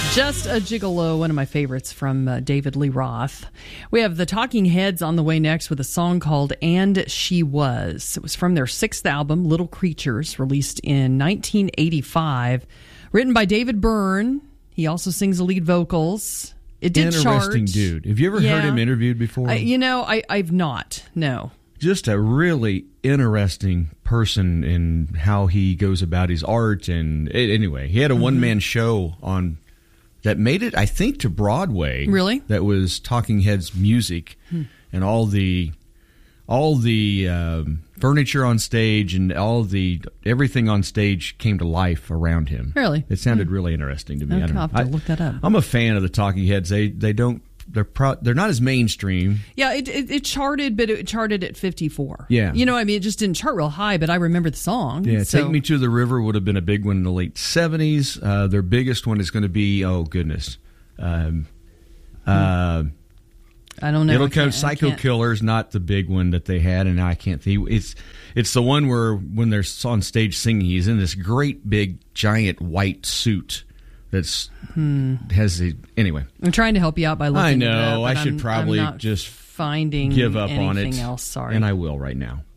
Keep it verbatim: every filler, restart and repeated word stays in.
Just a Gigolo, one of my favorites from uh, David Lee Roth. We have the Talking Heads on the way next with a song called And She Was. It was from their sixth album, Little Creatures, released in nineteen eighty-five. Written by David Byrne. He also sings the lead vocals. It did chart. Interesting dude. Have you ever Yeah. heard him interviewed before? I, you know, I, I've not. No. Just a really interesting person in how he goes about his art. And anyway, he had a mm-hmm. one-man show on that made it, I think, to Broadway. Really? That was Talking Heads music hmm. and all the all the um, furniture on stage and all the everything on stage came to life around him. Really? It sounded hmm. really interesting to me. Okay, I don't know. I'll have to I, look that up. I'm a fan of the Talking Heads. They they don't they're pro, they're not as mainstream. Yeah, it, it it charted, but it charted at fifty-four. Yeah. You know, I mean, it just didn't chart real high, but I remember the song. Yeah, so. Take Me to the River would have been a big one in the late seventies. Uh, their biggest one is going to be, oh, goodness. Um, uh, I don't know. It'll I come. can't- I Psycho can't- Killer's not the big one that they had, and I can't think. It's it's the one where when they're on stage singing, he's in this great big giant white suit that's Hmm. has a anyway. I'm trying to help you out by looking I it know. up, but I should I'm- probably I'm not just finding give up on anything it, else. Sorry. and I will right now.